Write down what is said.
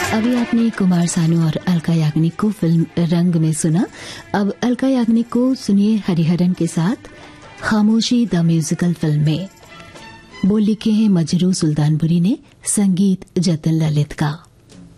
अभी आपने कुमार सानू और अलका याग्निक को फिल्म रंग में सुना। अब अलका याग्निक को सुनिए हरिहरन के साथ खामोशी द म्यूजिकल फिल्म में। बोल लिखे हैं मजरू सुल्तानपुरी ने, संगीत जतिन ललित का।